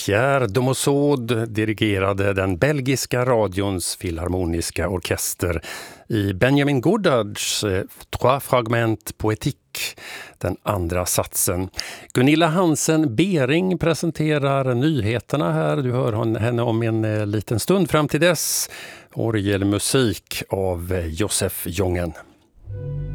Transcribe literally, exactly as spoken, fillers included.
Pierre Domosod dirigerade den belgiska radions filharmoniska orkester i Benjamin Goddards Trois Fragments Poétiques, den andra satsen. Gunilla Hansen Bering presenterar nyheterna här. Du hör henne om en liten stund. Fram till dess orgelmusik av Josef Jongen.